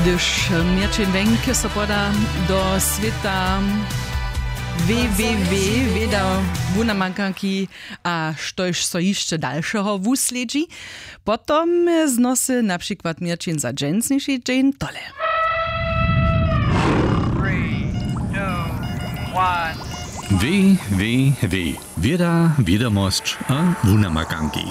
Gdyż Mirčin Wenk so poda do sveta www Wunamankanki a štož so jeszcze dalszego wusledzi, potom znosy na przykład Mirčin za dżensniejszy dzień tole. 3, 2, 1. Wieda, wiadomość a Wunamankanki.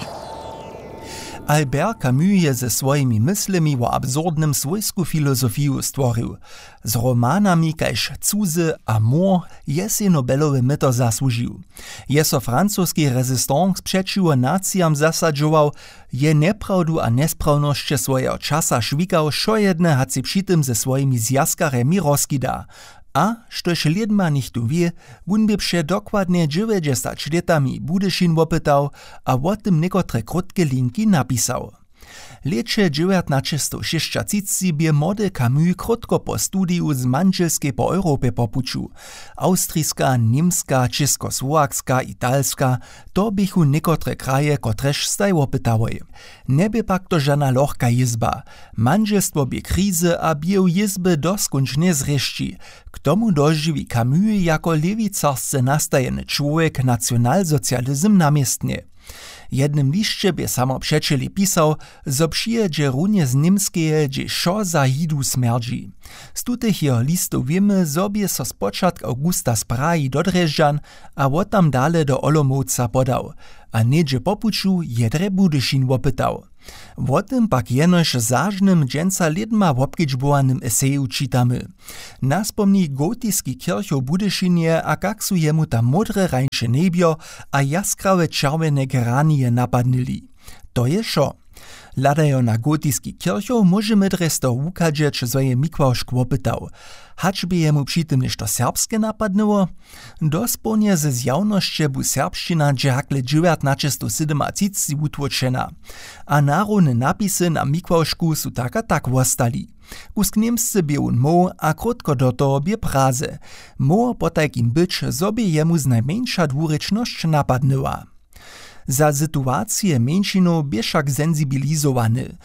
Albert Camus je ze swojimi myslemi o absurdnym swojsku filozofiju stworil. Z romanami kaž Cuzy a Mor je si Nobelowy myto zasłużył. Je so francuski rezistans przeciwko nacjam zasadzował, je neprawdu a nesprawnosće swojego czasa szwikał, šo jedne haci przy tym ze swoimi zjaskaremi rozkida. A, štož lidma nichtu wie, wun by pše dokładnie 90 letami Budyšin wopytał, a o tym niekotre krótkie linki napisał. Leče 1936 bie młody Camus krótko po studiu z manželskiej po Europie popuczył. Austrijska, niemska, českosłowacka, italska, to bychu niekotre kraje, kotreż staj wopytały. Nie by pak to żadna lohka jizba. Manželstwo bie krizy, a bieł jizby doskoncznie zreszci. K tomu dożywi Camus jako lewicarsce nastajeny człowiek nacjonalsocjalizm namiestnie. Jednym liście by samo przeczeli pisał, zo przyjedzie runie z niemskie, gdzie szo za jidu smerdzi. Z tutych jeho listów wiemy, zobie so spoczatk augusta z Prahi do Drežďan, a wotam dale do Olomouca podał, a niedzie popuczu jedre Budyšin wopytał. O tym pak jenož zażnym dżęca lidma wopkičbowanym eseju czytamy. Naspomni gotyski kirchow Budyšinie, a kak su jemu tam modre rańsze nebio a jaskrawe czerwene geranie napadnili. To je šo. Ladajo na gotyski kirchow możemy dresto ukadżeć, zo je Mikławš wopytał. Hacz by jemu przy tym nešto serbskie napadnęło? Dosponie ze zjawnoście bu serbszczyna dżehakle 1937 utwoczena. A narodne napisy na Mikławšku su tak a tak wostali. Kusk niemscy bieun mo, a krótko do toho bie praze. Mo potajkim być, zobie jemu z najmniejsza dwurečnosć napadnęła. Za sytuację mniejszynów bieszak sensibilizowany.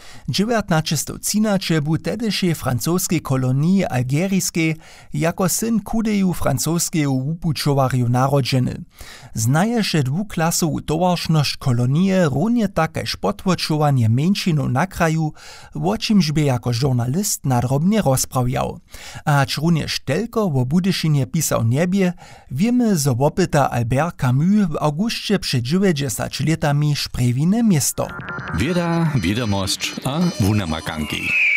1913 był tedyszej francuskiej kolonii algieryjskiej jako syn kudeju francuskiego upučowarju narodzeny. Znaješe dwuklasową towarszność kolonii równie tak kaž potłočowanie mniejszynów na kraju, o czymś by jako żurnalist nadrobnie rozprawiał. A hacz również tylko o Budyšinie pisał niebie, wiemy, zo wopyta Albert Camus w augustie przed 90 letami szprewine miasto. Wieda, wiadomość a Wunamankanki.